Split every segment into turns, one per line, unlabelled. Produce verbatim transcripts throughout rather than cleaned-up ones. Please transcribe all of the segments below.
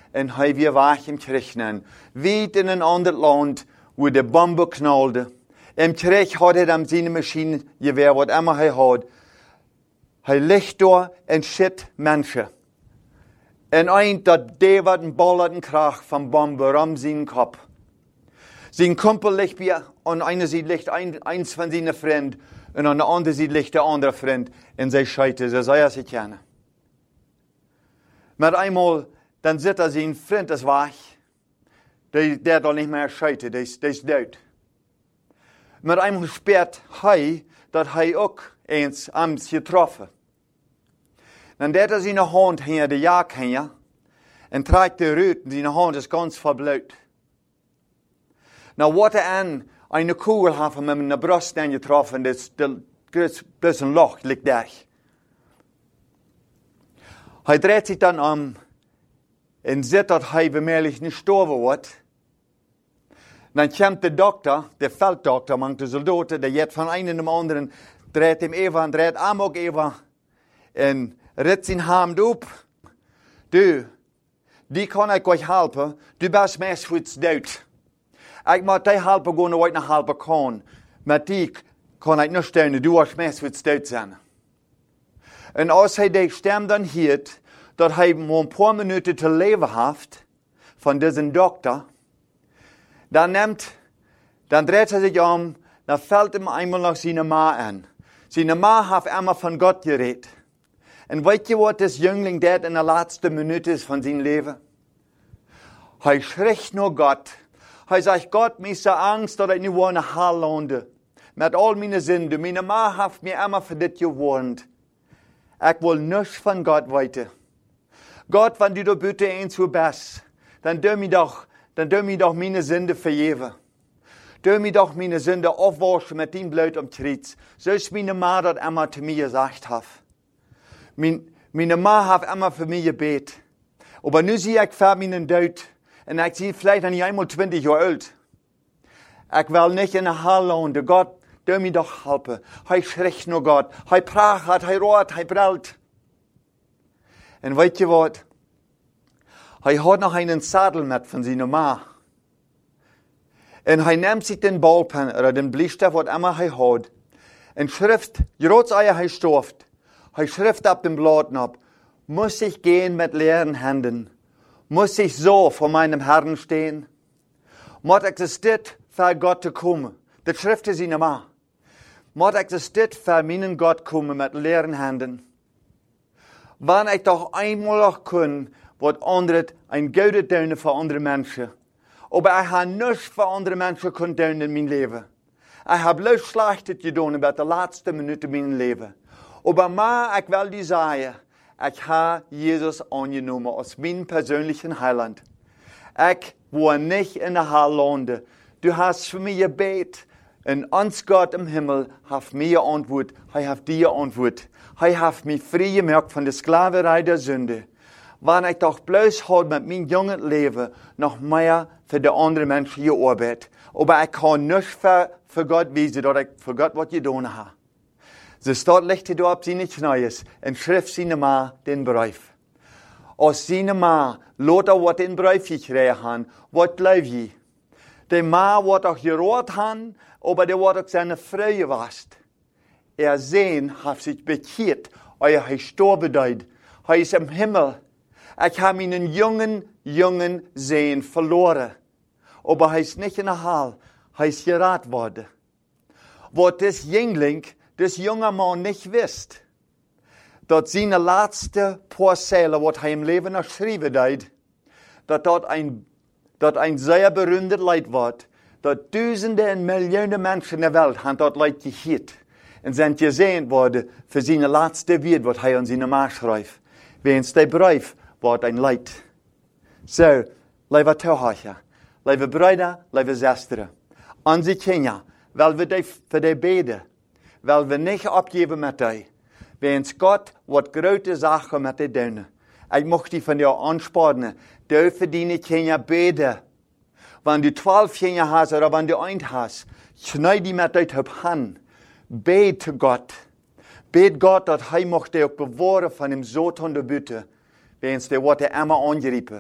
en hij weer weg im Kirchnen. Weit in een ander land, wo de Bombe knalde. Im Krieg had hij dan zijn machine geweer, wat immer hij had. Hij ligt daar en schiet mensen. En eind dat David een ballerten kracht van Bombe ram zijn kop. Zijn kumpel ligt bij, aan einer Seite ligt ein, eins von seinen Freunden, und an der anderen Seite liegt der andere Freund, und sie scheitern, so sei er sich gerne. Mit einmal, dann sieht er sein Freund ist weg, der, der da nicht mehr scheitert, der ist, der ist tot. Mit einmal spürt er, dass er auch eins abends getroffen. Dann hat er seine Hand hier, die Jagd hier, und trägt die Rüten, seine Hand ist ganz verblaut. Nou, wat er aan eine Kugel heeft met mijn borst aangetroffen, dus bloß een loch ligt daar. Hij dreht sich dann om en ziet dat hij bemerkelijk niet gestorven wordt. Dan komt de dokter, de velddokter, mangt de soldaten, die jet van een en de anderen, dreht hem even en dreht hem ook even. En redt zijn hand op. Du, die kan ik euch helpen, du bist meestal dood. Ik moet die helpen gaan waar ik nog helpen kan. Met die kan ik niet steunen, du was meestal dood zijn. En als hij die stem dan hield, dat hij maar een paar minuten te leven heeft, van deze dokter, dan neemt, dan dreht hij zich om, dan valt hem eenmaal nog zijn ma aan. Zijn ma heeft eenmaal van God gereed. En weet je wat deze jongling deed in de laatste minuten van zijn leven? Hij schrikt naar God. Hij zegt, God, mij is zo angst dat ik nu woon naar hel lande. Met al mijn zinden. Mijn ma heeft mij eenmaal voor dit gewarnd. Ik wil niets van God weten. God, wenn du da bitte eens zo bist, dan doe mij doch, dan doe mij doch mijn zinden vergeven. Doe mij doch mijn zinden afwaschen met die bloed om Kreuz. Zoals mijn ma dat eenmaal te mij gezegd heeft. Mijn, mijn ma heeft eenmaal voor mij gebeten. Maar nu zie ik voor mijn dood. En ik zie vielleicht dan niet eenmaal twintig jaar oud. Ik wil niet in de hel landen. God, doe mij doch helpen. Hij schrikt naar God. Hij praat, hij roert, hij brult. En weet je wat? Hij had nog een zadel met van zijn ma. En hij neemt zich den balpen, oder den Bleistift, wat immer hij had. En schrift, groot als hij stooft. Hij schrift op den Bladen ab. Muss ich gehen mit leeren Händen? Muss ich so vor meinem Herrn stehen? Moet ik dus dit voor God te komen? Dat schrift is in ma. Moet ik dus dit voor mijn God komen met leeren Händen? Wanneer ik toch eenmaal nog kon, wat anderen een goede doen voor andere mensen. Maar ik heb niets voor andere mensen kunnen doen in mijn leven. Ik heb bloos slecht gedaan bij de laatste minuten in mijn leven. Maar maar ik wil die zeggen, ik heb Jezus aangenomen als mijn persoonlijke heiland. Ik wil niet in de hel landen. Du hast voor mij gebeten. En ons God im Himmel heeft mij geantwoord. Hij heeft die geantwoord. Hij heeft mij vrijgemaakt van de sklaverij der Sünde. Wanneer ik toch bloos had met mijn jonge leven, nog meer voor de andere mensen gearbeitet. Maar ik kan niet voor, voor God wijzen dat ik voor God wat gedaan heb. Ze staat licht door op zijn knieën en schrijft zijn ma den brief. Als zijn ma laat er wat in brief gekregen hebben, wat blijf je? De ma wordt ook geroerd hebben, maar de wordt ook zijn vrouw geweest. Er zijn heeft zich bekeerd, als hij gestorven deed. Hij is im Himmel. Ik heb mijn jongen, jongen zijn verloren. Maar hij is niet in de hel. Hij is gered worden. Wat is jongling, dus jonge man niet wist, dat zijn laatste paar zeilen, wat hij im leven nog schrijven deed, dat dat een, dat een zeer beroemd leid wordt, dat duizenden en miljoenen mensen in de wereld hebben dat leid gehoord. En zijn gezien worden voor zijn laatste woord, wat hij aan zijn maag schrijft. Weens die brief wordt een leid. Zo, lieve toehoorders, lieve broeder, lieve zusters, onze kinderen, wil we die, voor die beden, wil we niet opgeven met die. Weens God wat grote zaken met die doen. Ik mocht die van jou aansporen, du voor die kinderen beden. Wenn du twaalf kinderen hast, oder wenn du een hast, schneid die met uit op hand. Bete zu Gott. Bete Gott, dass er mocht dich auch bewahren von dem Satan der Bütte, wenn es der Worte immer angreifen.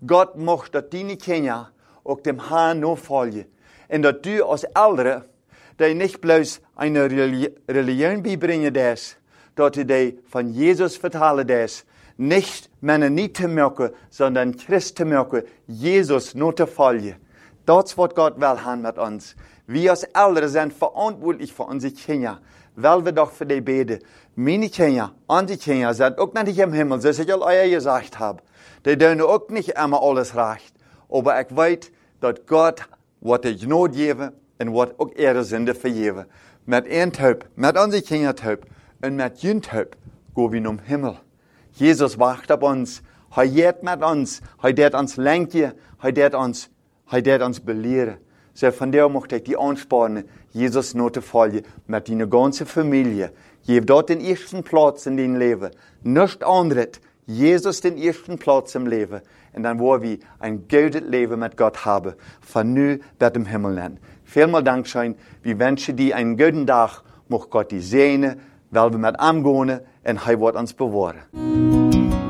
Gott möchte, dass deine Kinder auch dem Herrn nachfolgen. Und dass du als Ältere, die nicht bloß eine Religion beibringen darfst, dass du die von Jesus vertellen darfst, nicht Männer nicht zu merken, sondern Christ zu merken, Jesus nur zu folgen. Das, was Gott will haben mit uns. Wir als Ältere sind verantwortlich für unsere Kinder, weil wir doch für die beten. Meine Kinder, unsere Kinder sind auch nicht im Himmel, so wie ich euch gesagt habe. Die tun auch nicht immer alles recht. Aber ich weiß, dass Gott, was ich not gebe, und was auch ihre Sünde vergeben. Mit einem Typ, mit unseren Kindern Typ, und mit jedem Typ gehen wir zum Himmel. Jesus wacht auf uns. Er geht mit uns. Er wird uns lenken. Er wird uns, er wird uns belehren. So von der möchte ich die anspornen, Jesus nur zu folgen, mit deiner ganzen Familie. Gib dort den ersten Platz in deinem Leben. Nichts anderes. Jesus den ersten Platz im Leben. Und dann wollen wir ein gutes Leben mit Gott haben. Von nu bis im Himmel nennen. Vielmal Dankeschön. Wir wünschen dir einen guten Tag. Mocht Gott die segnen, weil wir mit ihm gehen und er wird uns bewahren.